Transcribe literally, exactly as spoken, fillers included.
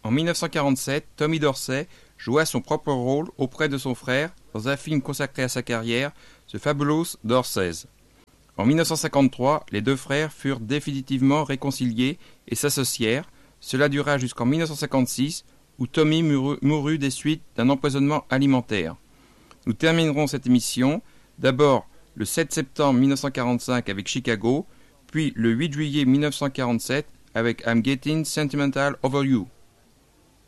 En mille neuf cent quarante-sept, Tommy Dorsey joua son propre rôle auprès de son frère dans un film consacré à sa carrière, The Fabulous Dorseys. En mille neuf cent cinquante-trois, les deux frères furent définitivement réconciliés et s'associèrent. Cela dura jusqu'en mille neuf cent cinquante-six, où Tommy mourut, mourut des suites d'un empoisonnement alimentaire. Nous terminerons cette émission d'abord le sept septembre mille neuf cent quarante-cinq avec Chicago, puis le huit juillet mille neuf cent quarante-sept avec I'm Getting Sentimental Over You.